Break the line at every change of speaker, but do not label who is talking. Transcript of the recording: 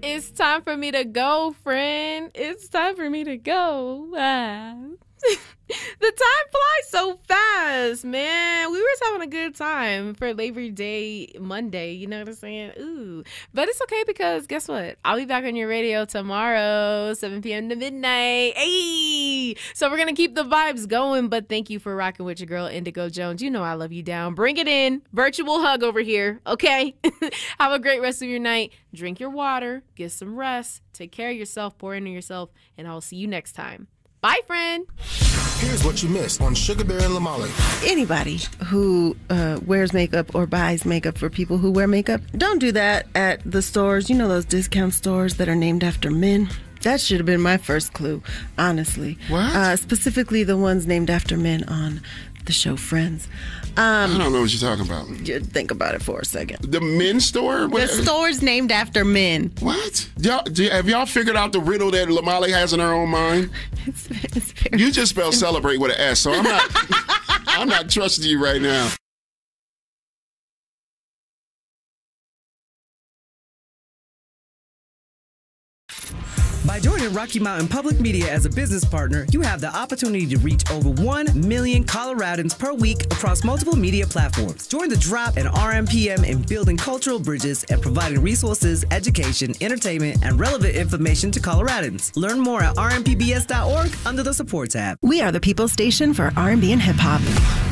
It's time for me to go, friend. It's time for me to go. The time flies so fast, man. We were having a good time for Labor Day Monday. You know what I'm saying? Ooh. But it's okay because guess what? I'll be back on your radio tomorrow, 7 p.m. to midnight. Hey! So we're going to keep the vibes going, but thank you for rocking with your girl, Indigo Jones. You know I love you down. Bring it in. Virtual hug over here, okay? Have a great rest of your night. Drink your water. Get some rest. Take care of yourself. Pour into yourself. And I'll see you next time. Bye, friend.
Here's what you missed on Sugar Bear and Lamali.
Anybody who wears makeup or buys makeup for people who wear makeup, don't do that at the stores. You know those discount stores that are named after men? That should have been my first clue, honestly.
What?
Specifically the ones named after men on the show Friends.
I don't know what you're talking about.
Think about it for a second.
The men's store?
The store's named after men.
What? Have y'all figured out the riddle that Lamali has in her own mind?
It's very
You just spelled celebrate with an S, so I'm not trusting you right now.
By joining Rocky Mountain Public Media as a business partner, you have the opportunity to reach over 1 million Coloradans per week across multiple media platforms. Join the Drop and RMPM in building cultural bridges and providing resources, education, entertainment, and relevant information to Coloradans. Learn more at rmpbs.org under the support tab.
We are the People Station for R&B and hip hop.